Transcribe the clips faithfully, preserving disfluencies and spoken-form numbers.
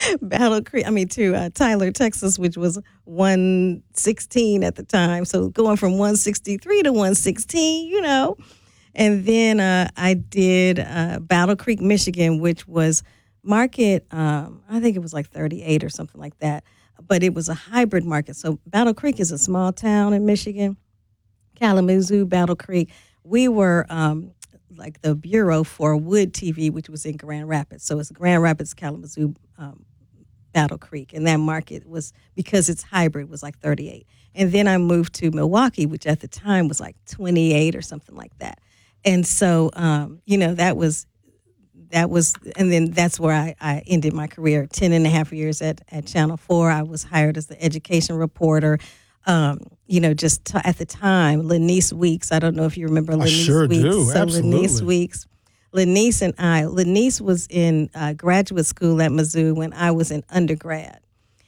Battle Creek, I mean, to uh, Tyler, Texas, which was one sixteen at the time. So going from one sixty-three to one sixteen, you know. And then uh, I did uh, Battle Creek, Michigan, which was market, um, I think it was like thirty-eight or something like that. But it was a hybrid market. So Battle Creek is a small town in Michigan. Kalamazoo, Battle Creek. We were um, like the bureau for Wood T V, which was in Grand Rapids. So it's Grand Rapids, Kalamazoo, um, Battle Creek. And that market was, because it's hybrid, was like thirty-eight. And then I moved to Milwaukee, which at the time was like twenty-eight or something like that. And so, um, you know, that was, that was, and then that's where I, I ended my career, ten and a half years at, at Channel four. I was hired as the education reporter. Um, you know, just t- at the time, Lanice Weeks. I don't know if you remember Lanice I sure Weeks. do. So Absolutely. Lanice Weeks. Lanice and I, Lanice was in uh, graduate school at Mizzou when I was in undergrad.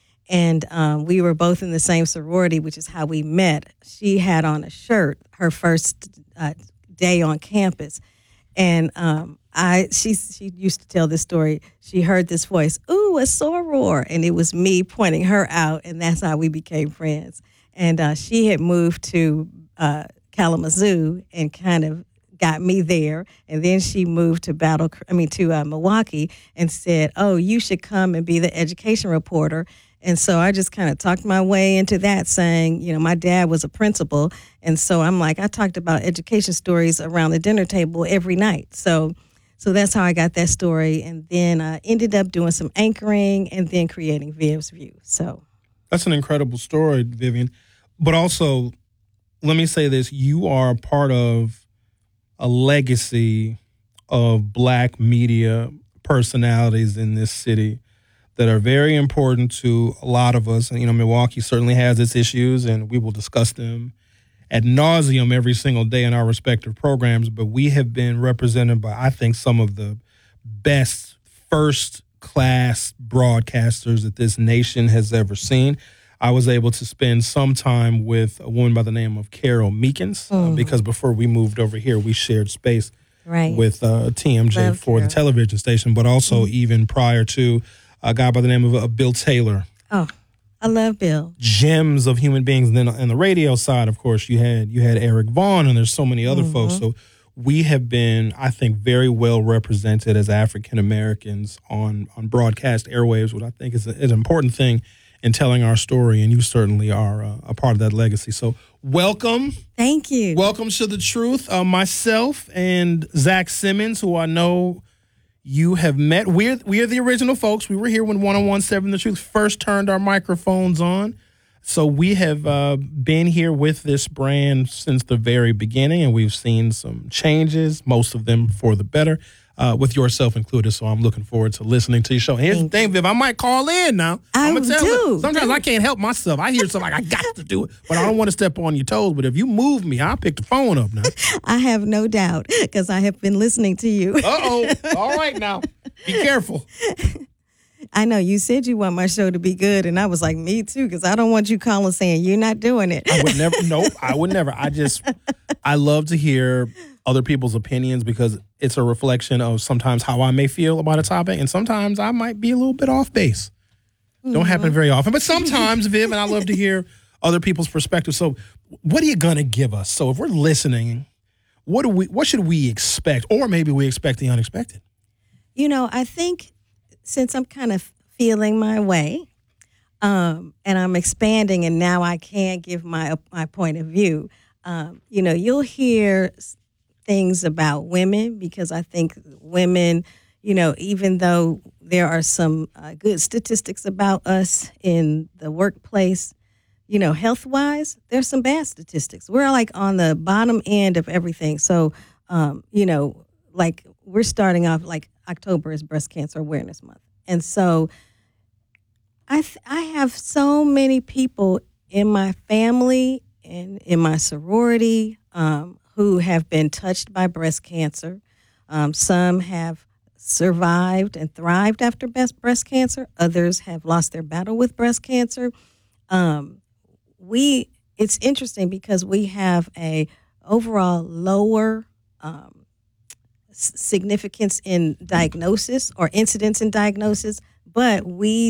And um, we were both in the same sorority, which is how we met. She had on a shirt her first uh, day on campus. And um, I, she, she used to tell this story. She heard this voice, ooh, a soror. And it was me pointing her out. And that's how we became friends. And uh, she had moved to uh, Kalamazoo and kind of got me there. And then she moved to Battle, I mean, to uh, Milwaukee and said, oh, you should come and be the education reporter. And so I just kind of talked my way into that, saying, you know, my dad was a principal. And so I'm like, I talked about education stories around the dinner table every night. So so that's how I got that story. And then I uh, ended up doing some anchoring and then creating Viv's View. So that's an incredible story, Vivian. But also, let me say this. You are part of a legacy of Black media personalities in this city that are very important to a lot of us. And, you know, Milwaukee certainly has its issues, and we will discuss them ad nauseum every single day in our respective programs. But we have been represented by, I think, some of the best first-class broadcasters that this nation has ever seen. I was able to spend some time with a woman by the name of Carol Meekins, mm. uh, because before we moved over here, we shared space right. with uh, T M J Love for Carol. the television station, but also mm. even prior to a guy by the name of uh, Bill Taylor. Oh, I love Bill. Gems of human beings. And then on the radio side, of course, you had you had Eric Vaughn, and there's so many other mm-hmm. folks. So we have been, I think, very well represented as African Americans on on broadcast airwaves, which I think is, a, is an important thing in telling our story, and you certainly are uh, a part of that legacy. So welcome. Thank you. Welcome to The Truth. Uh, myself and Zach Simmons, who I know you have met. We're, we're the original folks. We were here when one oh one point seven The Truth first turned our microphones on. So we have uh, been here with this brand since the very beginning, and we've seen some changes, most of them for the better. Uh, with yourself included, so I'm looking forward to listening to your show. Here's Thank the thing, Viv, I might call in now. I I'm gonna tell do. you. Sometimes I can't help myself. I hear something like, I got to do it, but I don't want to step on your toes. But if you move me, I'll pick the phone up now. I have no doubt, because I have been listening to you. Uh-oh. All right now. Be careful. I know you said you want my show to be good, and I was like, me too, because I don't want you calling saying you're not doing it. I would never. Nope, I would never. I just, I love to hear other people's opinions, because it's a reflection of sometimes how I may feel about a topic, and sometimes I might be a little bit off base. Mm-hmm. Don't happen very often, but sometimes, Viv, and I love to hear other people's perspectives. So what are you going to give us? So if we're listening, what do we? What should we expect? Or maybe we expect the unexpected. You know, I think since I'm kind of feeling my way, um, and I'm expanding, and now I can give my my point of view, um, you know, you'll hear things about women, because I think women, you know, even though there are some uh, good statistics about us in the workplace, you know, health-wise, there's some bad statistics. We're like on the bottom end of everything. So, um, you know, like we're starting off, like October is Breast Cancer Awareness Month. And so I th- I have so many people in my family and in my sorority um, who have been touched by breast cancer. Um, some have survived and thrived after breast breast cancer. Others have lost their battle with breast cancer. Um, we it's interesting because we have a overall lower um, significance in diagnosis or incidence in diagnosis, but we